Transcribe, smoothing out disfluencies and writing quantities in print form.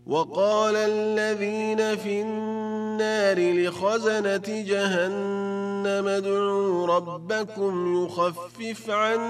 وقال الذين في النار لخزنة جهنم ادعوا ربكم يخفف عنا